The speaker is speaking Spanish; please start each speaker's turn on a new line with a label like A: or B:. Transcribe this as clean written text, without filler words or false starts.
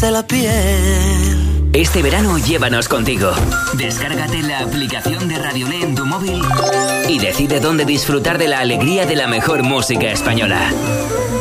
A: erizarse la piel.
B: Este verano llévanos contigo. Descárgate la aplicación de Radiolé en tu móvil y decide dónde disfrutar de la alegría de la mejor música española.